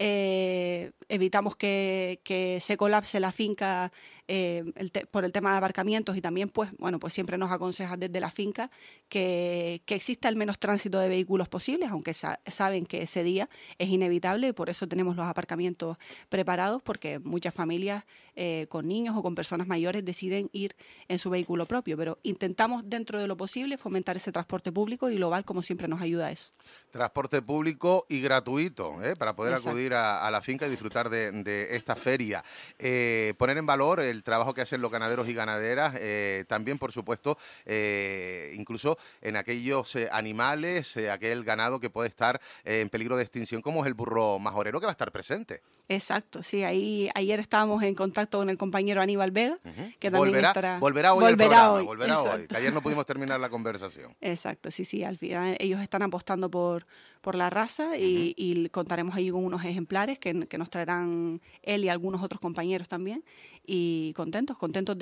evitamos que se colapse la finca por el tema de aparcamientos, y también pues siempre nos aconsejan desde la finca que exista el menos tránsito de vehículos posibles, aunque saben que ese día es inevitable, y por eso tenemos los aparcamientos preparados, porque muchas familias con niños o con personas mayores deciden ir en su vehículo propio, pero intentamos dentro de lo posible fomentar ese transporte público, y Global como siempre nos ayuda a eso. Transporte público y gratuito, para poder Exacto. acudir a la finca y disfrutar de esta feria. Poner en valor el trabajo que hacen los ganaderos y ganaderas, también por supuesto, incluso en aquellos animales, aquel ganado que puede estar en peligro de extinción, como es el burro majorero, que va a estar presente. Exacto, sí, ayer estábamos en contacto con el compañero Aníbal Vega, que también volverá hoy al programa, volverá hoy, que ayer no pudimos terminar la conversación. Exacto, sí, al final ellos están apostando por la raza, y contaremos ahí con unos ejemplares que nos traerán él y algunos otros compañeros también, y contentos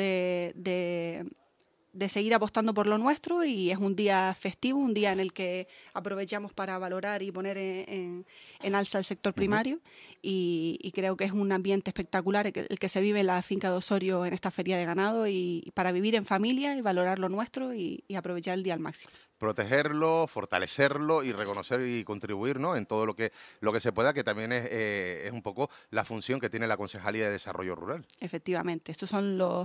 de seguir apostando por lo nuestro, y es un día festivo, un día en el que aprovechamos para valorar y poner en alza el sector primario, y creo que es un ambiente espectacular el que se vive en la finca de Osorio en esta feria de ganado, y para vivir en familia y valorar lo nuestro y aprovechar el día al máximo. Protegerlo, fortalecerlo y reconocer y contribuir, ¿no?, en todo lo que se pueda, que también es un poco la función que tiene la Concejalía de Desarrollo Rural. Efectivamente, estos son los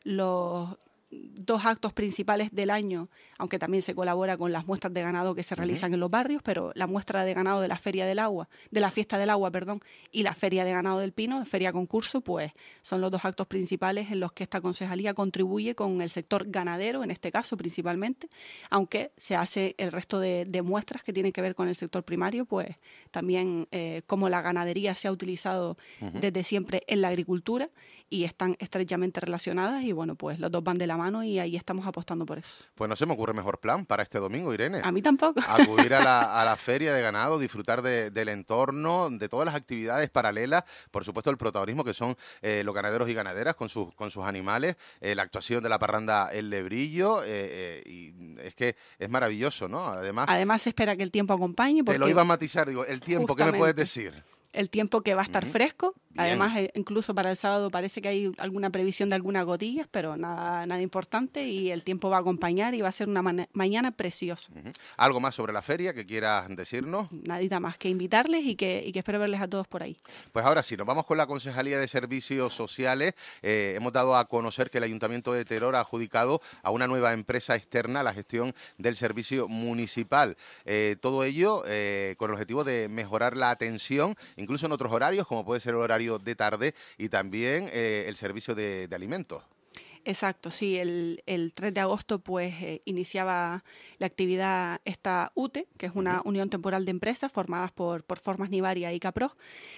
dos actos principales del año, aunque también se colabora con las muestras de ganado que se realizan en los barrios, pero la muestra de ganado de la Feria del Agua, de la Fiesta del Agua, y la Feria de Ganado del Pino, Feria Concurso, pues son los dos actos principales en los que esta concejalía contribuye con el sector ganadero, en este caso principalmente, aunque se hace el resto de muestras que tienen que ver con el sector primario, pues también como la ganadería se ha utilizado desde siempre en la agricultura y están estrechamente relacionadas, y pues los dos van de la mano, y ahí estamos apostando por eso. Pues no se me ocurre mejor plan para este domingo, Irene. A mí tampoco. Acudir a la feria de ganado, disfrutar del entorno, de todas las actividades paralelas, por supuesto el protagonismo que son los ganaderos y ganaderas con sus animales, la actuación de la parranda El Lebrillo, y es que es maravilloso, ¿no? Además se espera que el tiempo acompañe. Te lo iba a matizar, digo, el tiempo, ¿qué me puedes decir? El tiempo que va a estar fresco. Bien. Además, incluso para el sábado parece que hay alguna previsión de algunas gotillas, pero nada importante, y el tiempo va a acompañar y va a ser una mañana preciosa. ¿Algo más sobre la feria que quieras decirnos? Nadita más que invitarles y que espero verles a todos por ahí. Pues ahora sí, nos vamos con la Concejalía de Servicios Sociales. Hemos dado a conocer que el Ayuntamiento de Teror ha adjudicado a una nueva empresa externa la gestión del servicio municipal. Todo ello con el objetivo de mejorar la atención, incluso en otros horarios, como puede ser el horario de tarde, y también el servicio de alimentos. Exacto, sí, el 3 de agosto pues iniciaba la actividad esta UTE, que es una unión temporal de empresas formadas por Formas Nivaria y Capro.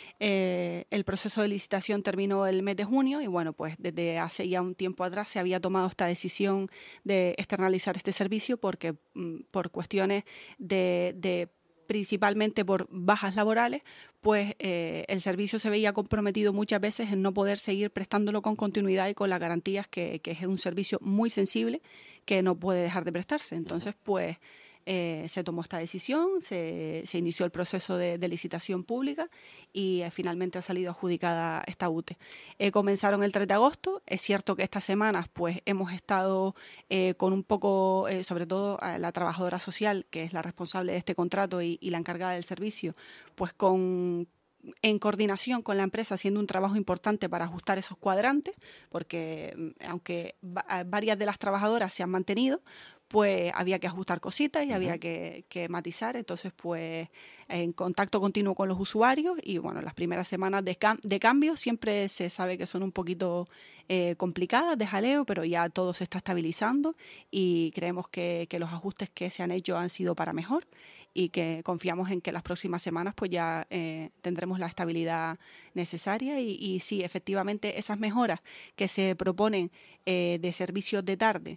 El proceso de licitación terminó el mes de junio, y pues desde hace ya un tiempo atrás se había tomado esta decisión de externalizar este servicio, porque por cuestiones principalmente por bajas laborales, pues el servicio se veía comprometido muchas veces en no poder seguir prestándolo con continuidad y con las garantías que es un servicio muy sensible que no puede dejar de prestarse. Entonces, pues se tomó esta decisión, se inició el proceso de licitación pública, y finalmente ha salido adjudicada esta UTE. Comenzaron el 3 de agosto, es cierto que estas semanas pues hemos estado con un poco, sobre todo la trabajadora social, que es la responsable de este contrato y la encargada del servicio, pues en coordinación con la empresa, haciendo un trabajo importante para ajustar esos cuadrantes, porque aunque varias de las trabajadoras se han mantenido, pues había que ajustar cositas y había que matizar. Entonces, pues en contacto continuo con los usuarios, y las primeras semanas de cambio siempre se sabe que son un poquito complicadas, de jaleo, pero ya todo se está estabilizando, y creemos que los ajustes que se han hecho han sido para mejor, y que confiamos en que las próximas semanas pues ya tendremos la estabilidad necesaria, y sí, efectivamente, esas mejoras que se proponen de servicios de tarde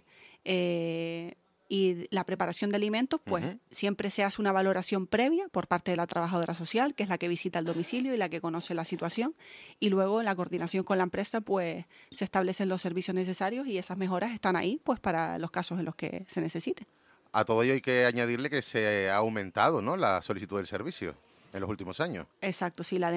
y la preparación de alimentos, pues siempre se hace una valoración previa por parte de la trabajadora social, que es la que visita el domicilio y la que conoce la situación, y luego en la coordinación con la empresa pues se establecen los servicios necesarios, y esas mejoras están ahí pues para los casos en los que se necesiten. A todo ello hay que añadirle que se ha aumentado, ¿no?, la solicitud del servicio en los últimos años. Exacto, sí, la